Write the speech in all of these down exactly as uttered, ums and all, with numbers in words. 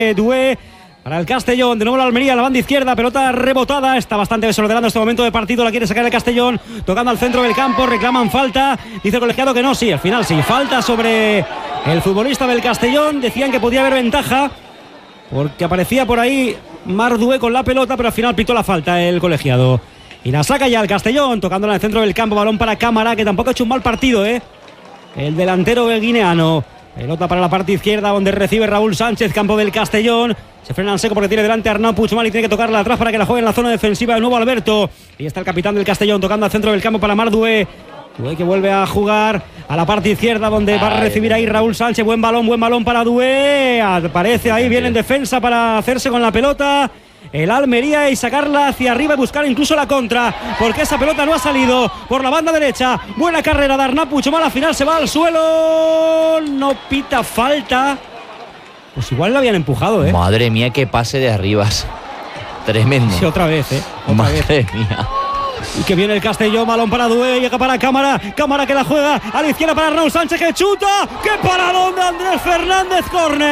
Doué para el Castellón, de nuevo la Almería, la banda izquierda, pelota rebotada, está bastante desordenado este momento de partido, la quiere sacar el Castellón, tocando al centro del campo, reclaman falta, dice el colegiado que no, sí, al final sí, falta sobre el futbolista del Castellón, decían que podía haber ventaja, porque aparecía por ahí Marc Doué con la pelota, pero al final pitó la falta el colegiado. Y la saca ya el Castellón, tocándola en el centro del campo, balón para Cámara, que tampoco ha hecho un mal partido, ¿eh? El delantero guineano. Pelota para la parte izquierda, donde recibe Raúl Sánchez, campo del Castellón. Se frena en seco porque tiene delante a Arnau Puigmal y tiene que tocarla atrás para que la juegue en la zona defensiva de nuevo Alberto. Ahí está el capitán del Castellón tocando al centro del campo para Marc Doué. Doué que vuelve a jugar a la parte izquierda, donde va a recibir ahí Raúl Sánchez. Buen balón, buen balón para Doué. Aparece ahí, viene en defensa para hacerse con la pelota el Almería y sacarla hacia arriba y buscar incluso la contra, porque esa pelota no ha salido por la banda derecha. Buena carrera de Arnau Puigmal, al final se va al suelo, no pita falta. Pues igual la habían empujado, ¿eh? Madre mía, qué pase de Arribas. Tremendo. Sí, otra vez, ¿eh? Otra Madre vez. mía. Y que viene el Castellón, balón para Doué, llega para Cámara, Cámara que la juega a la izquierda para Raúl Sánchez que chuta. ¡Qué paradón de Andrés Fernández!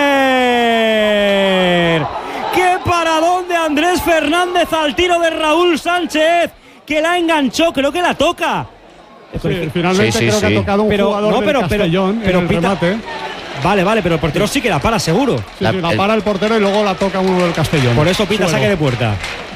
¡Córner! ¡Qué paradón de Andrés Fernández al tiro de Raúl Sánchez! Que la enganchó, creo que la toca. Sí, finalmente sí, sí, creo sí. que ha tocado un Pero, jugador no, del pero, pero, Castellón pero en el pita- remate. Vale, vale, pero el portero sí que la para, seguro. Sí, La- sí, la el- para el portero y luego la toca uno del Castellón. Por eso pita Suelo. saque de puerta.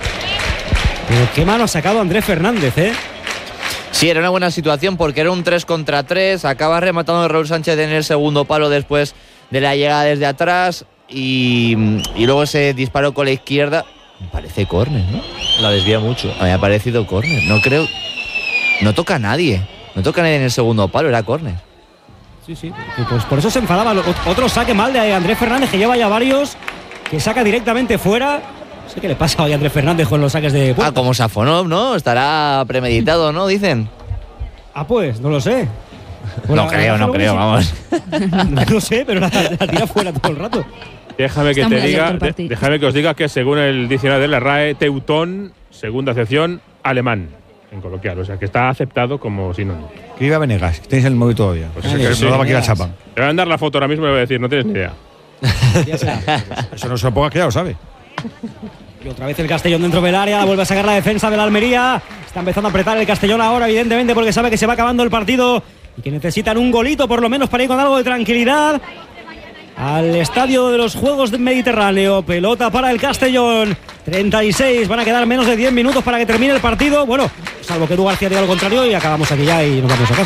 Pero qué mano ha sacado Andrés Fernández, ¿eh? Sí, era una buena situación porque era un tres contra tres. Acaba rematando Raúl Sánchez en el segundo palo después de la llegada desde atrás. Y, y luego ese disparo con la izquierda. Me parece córner, ¿no? La desvía mucho. Me ha parecido córner. No creo. No toca a nadie. No toca a nadie en el segundo palo, era córner. Sí, sí. Pues por eso se enfadaba. Otro saque mal de Andrés Fernández, que lleva ya varios, que saca directamente fuera. No sé qué le pasa hoy a Andrés Fernández con los saques de puerta. Ah, como Safonov, ¿no? Estará premeditado, ¿no? Dicen. Ah, pues, no lo sé. Bueno, No creo, no creo, vamos. No lo sé, pero la, la tira fuera todo el rato. Déjame que Está te muy diga, abierto el de- partido. déjame que os diga que según el diccionario de la R A E, teutón, segunda acepción, alemán, en coloquial, o sea que está aceptado como sinónimo. Escriba Venegas, que tenéis el móvil todavía. Pues Pues eso que que sí. no daba aquí la chapa. Te voy a mandar la foto ahora mismo y le voy a decir, no tienes ni idea. Ya será. Eso no se lo pongas que ya lo sabe. Y otra vez el Castellón dentro del área, la vuelve a sacar la defensa de la Almería. Está empezando a apretar el Castellón ahora, evidentemente, porque sabe que se va acabando el partido y que necesitan un golito por lo menos para ir con algo de tranquilidad al estadio de los Juegos del Mediterráneo. Pelota para el Castellón, treinta y seis, van a quedar menos de diez minutos para que termine el partido. Bueno, salvo que Edu García diga lo contrario y acabamos aquí ya y nos vamos a casa.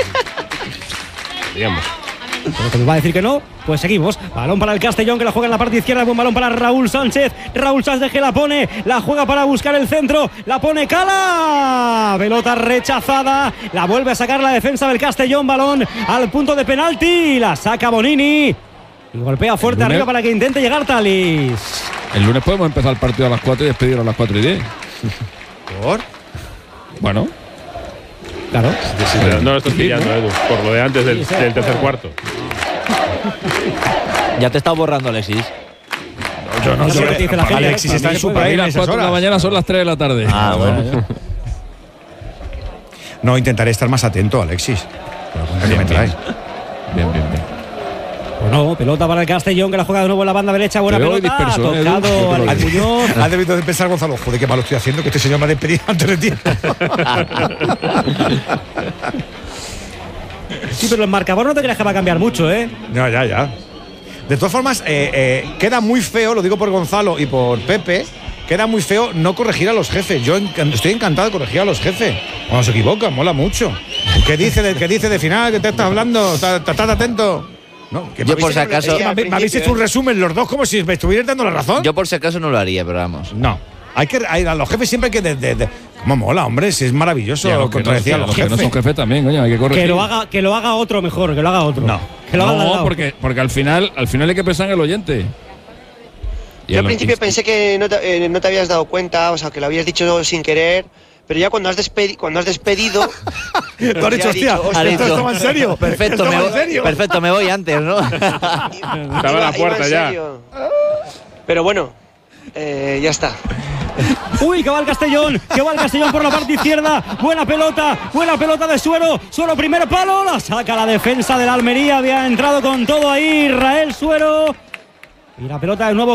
Digamos. Pero que nos va a decir que no, pues seguimos. Balón para el Castellón, que la juega en la parte izquierda. Buen balón para Raúl Sánchez. Raúl Sánchez que la pone, la juega para buscar el centro. La pone Cala. Pelota rechazada. La vuelve a sacar la defensa del Castellón. Balón al punto de penalti. La saca Bonini. Y golpea fuerte lunes- arriba para que intente llegar Talis. El lunes podemos empezar el partido a las cuatro y despedirlo a las cuatro y diez. ¿Por? Bueno, Claro. Pero no lo estoy pillando, Edu, por lo de antes del, del tercer cuarto. Ya te está borrando, Alexis. Yo no Eso es lo que te dice la gente. Alexis está en su para país ir a a las esas cuatro de la horas. mañana son las tres de la tarde. Ah, bueno. No, intentaré estar más atento, Alexis. Pero cuenta que Bien, me bien. traes. Bien, bien, bien. Bueno, pelota para el Castellón, que la juega de nuevo en la banda derecha. Buena Te veo pelota. disperso, ¿eh, Edu? Tocado Yo te lo al digo. Muñoz. Has debido de pensar, Gonzalo, joder, qué malo estoy haciendo, que este señor me ha despedido antes de tiempo. Sí, pero el marcador no te creas que va a cambiar mucho, ¿eh? No, ya, ya. De todas formas, eh, eh, queda muy feo, lo digo por Gonzalo y por Pepe, queda muy feo no corregir a los jefes. Yo enc- estoy encantado de corregir a los jefes. Cuando se equivocan, mola mucho. ¿Qué dice de, qué dice de final? ¿Qué te estás hablando? ¿Estás estás atento? No, que me Yo habéis por si hecho- acaso- es que me, me habéis hecho un resumen los dos como si me estuvierais dando la razón. Yo por si acaso no lo haría, pero vamos. No. Hay que, hay- a los jefes siempre hay que. De, de, de- ¿Cómo mola, hombre? Si es maravilloso Y a los que no, contradecir a a los los que no jefes. son jefes también, coño, hay que corregir. Que lo haga, que lo haga otro mejor, que lo haga otro. No. Que lo haga al No, lado. porque, porque al final, al final hay que pensar en el oyente. Y Yo a al los- principio y- pensé que no te, eh, no te habías dado cuenta, o sea, que lo habías dicho sin querer, pero ya cuando has, despedi cuando has despedido… Tú has dicho, hostia, hostia, esto esto va en serio. Perfecto, Esto me va en voy, serio. perfecto, me voy antes, ¿no? Estaba en la puerta en ya. serio. Pero bueno, eh, ya está. Uy, que va el Castellón, que va el Castellón por la parte izquierda. Buena pelota, buena pelota de Suero. Suero, primer palo, la saca la defensa de la Almería. Había entrado con todo ahí Israel Suero. Y la pelota de nuevo